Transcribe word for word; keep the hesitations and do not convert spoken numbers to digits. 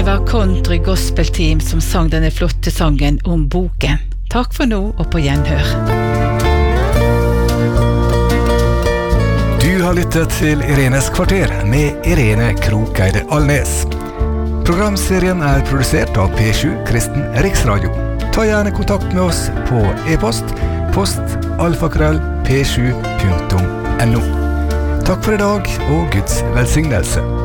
var Country Gospel Team som sang denne flotte sangen om boken. Takk for nå og på gjenhør. Du har lyttet til Irenes kvarter med Irene Krokeide Alnes. Programserien er produsert av P sju Kristen Riksradio. Ta gjerne kontakt med oss på e-post post alfakrøll p sju punktum n o. Takk for i dag og Guds velsignelse.